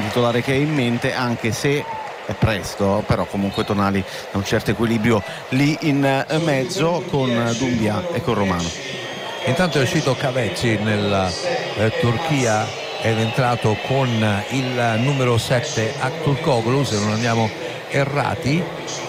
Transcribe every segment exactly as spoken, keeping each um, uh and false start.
titolare che è in mente, anche se è presto, però comunque Tonali ha un certo equilibrio lì in mezzo con Doumbia e con Romano. Intanto è uscito Kaveci nella eh, Turchia ed è entrato con il numero sette Aktürkoğlu, se non andiamo errati.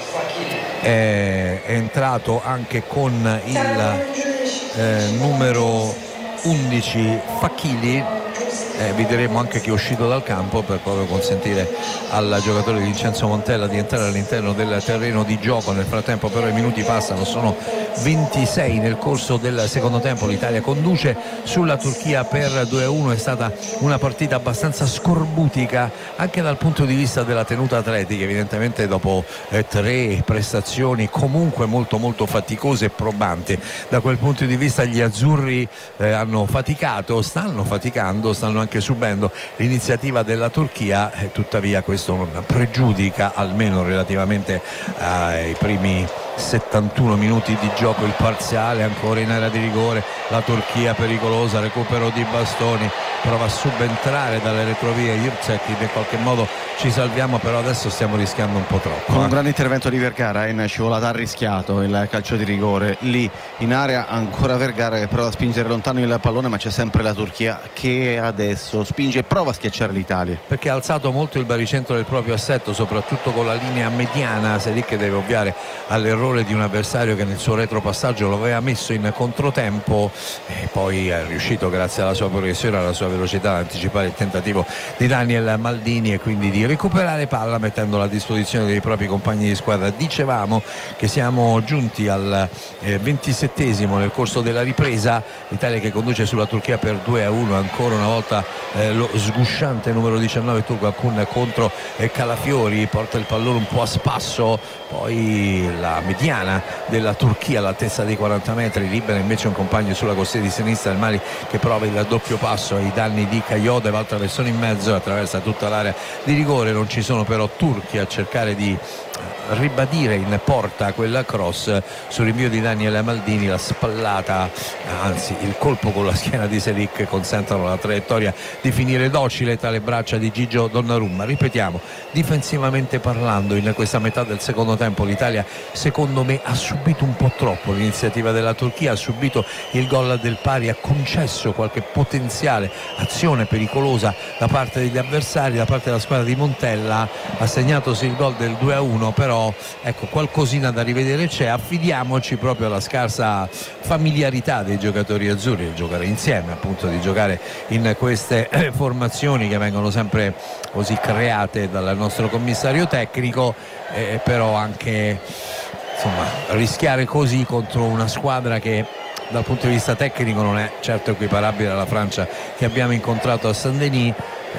È, è entrato anche con il eh, numero undici Fakili. Eh, vi diremo anche che è uscito dal campo per proprio consentire al giocatore di Vincenzo Montella di entrare all'interno del terreno di gioco. Nel frattempo però i minuti passano, sono ventisei nel corso del secondo tempo. L'Italia conduce sulla Turchia per due a uno. È stata una partita abbastanza scorbutica anche dal punto di vista della tenuta atletica, evidentemente dopo eh, tre prestazioni comunque molto molto faticose e probanti. Da quel punto di vista gli azzurri eh, hanno faticato, stanno faticando, stanno anche subendo l'iniziativa della Turchia, eh, tuttavia questo non pregiudica, almeno relativamente ai primi settantuno minuti di gioco, il parziale. Ancora in area di rigore la Turchia pericolosa, recupero di Bastoni, prova a subentrare dalle retrovie Yurcek, in qualche modo ci salviamo, però adesso stiamo rischiando un po' troppo. Con eh. un grande intervento di Vergara in scivolata, ha rischiato il calcio di rigore lì in area. Ancora Vergara che prova a spingere lontano il pallone, ma c'è sempre la Turchia che adesso spinge e prova a schiacciare l'Italia, perché ha alzato molto il baricentro del proprio assetto, soprattutto con la linea mediana. Selic che deve ovviare all'errore di un avversario che nel suo retropassaggio lo aveva messo in controtempo e poi è riuscito, grazie alla sua progressione, alla sua velocità, ad anticipare il tentativo di Daniel Maldini e quindi di recuperare palla mettendola a disposizione dei propri compagni di squadra. Dicevamo che siamo giunti al eh, ventisettesimo nel corso della ripresa, l'Italia che conduce sulla Turchia per due a uno. Ancora una volta eh, lo sgusciante numero diciannove turco Akun contro eh, Calafiori, porta il pallone un po' a spasso, poi la mediana della Turchia all'altezza dei quaranta metri, libera invece un compagno sulla corsia di sinistra, il Mali che prova il doppio passo ai danni di Kayode, va attraverso in mezzo, attraversa tutta l'area di rigore. Non ci sono però turchi a cercare di ribadire in porta quella cross sul rinvio di Daniel Maldini. La spallata, anzi il colpo con la schiena di Selic consentono la traiettoria di finire docile tra le braccia di Gigio Donnarumma. Ripetiamo, difensivamente parlando in questa metà del secondo tempo l'Italia secondo me ha subito un po' troppo l'iniziativa della Turchia, ha subito il gol del pari, ha concesso qualche potenziale azione pericolosa da parte degli avversari, da parte della squadra di Montella. Ha segnatosi il gol del due a uno, però ecco, qualcosina da rivedere c'è. Affidiamoci proprio alla scarsa familiarità dei giocatori azzurri, di giocare insieme, appunto di giocare in queste eh, formazioni che vengono sempre così create dal nostro commissario tecnico, eh, però anche insomma rischiare così contro una squadra che dal punto di vista tecnico non è certo equiparabile alla Francia che abbiamo incontrato a Saint-Denis,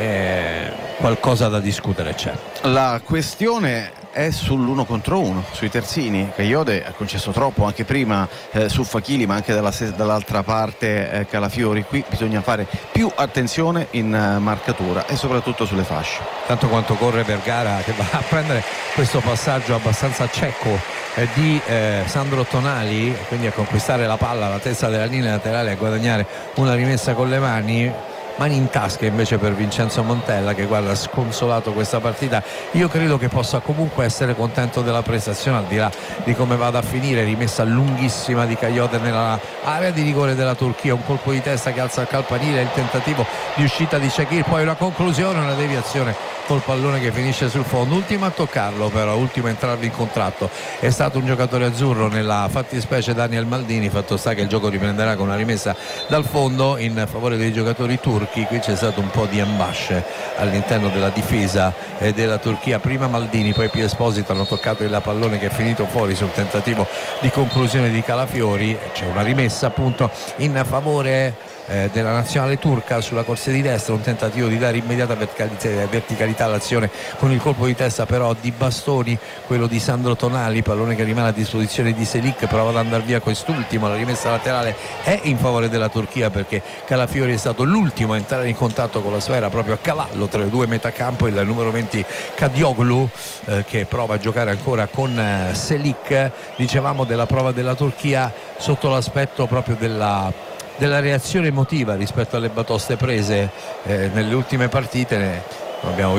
eh, qualcosa da discutere c'è. La questione è sull'uno contro uno, sui terzini. Kayode ha concesso troppo anche prima eh, su Fakili, ma anche dalla, dall'altra parte eh, Calafiori. Qui bisogna fare più attenzione in uh, marcatura e soprattutto sulle fasce. Tanto quanto corre Vergara, che va a prendere questo passaggio abbastanza cieco eh, di eh, Sandro Tonali, quindi a conquistare la palla alla testa della linea laterale, a guadagnare una rimessa con le mani. Mani in tasca invece per Vincenzo Montella, che guarda sconsolato questa partita. Io credo che possa comunque essere contento della prestazione, al di là di come vada a finire. Rimessa lunghissima di Kayode nella area di rigore della Turchia, un colpo di testa che alza il campanile, il tentativo di uscita di Shaqiri, poi una conclusione, una deviazione col pallone che finisce sul fondo. Ultimo a toccarlo, però ultimo a entrarvi in contratto è stato un giocatore azzurro, nella fattispecie Daniel Maldini. Fatto sta che il gioco riprenderà con una rimessa dal fondo in favore dei giocatori turchi. Qui c'è stato un po' di ambasce all'interno della difesa eh, della Turchia. Prima Maldini, poi Pio Esposito hanno toccato il pallone che è finito fuori sul tentativo di conclusione di Calafiori. C'è una rimessa appunto in favore eh, della nazionale turca sulla corsia di destra, un tentativo di dare immediata verticalità all'azione con il colpo di testa però di Bastoni, quello di Sandro Tonali, pallone che rimane a disposizione di Selic, prova ad andare via quest'ultimo. La rimessa laterale è in favore della Turchia perché Calafiori è stato l'ultimo a entrare in contatto con la sfera proprio a cavallo tra le due metacampo, il numero venti Kadioglu eh, che prova a giocare ancora con eh, Selic. Dicevamo della prova della Turchia sotto l'aspetto proprio della della reazione emotiva rispetto alle batoste prese eh, nelle ultime partite. Ne abbiamo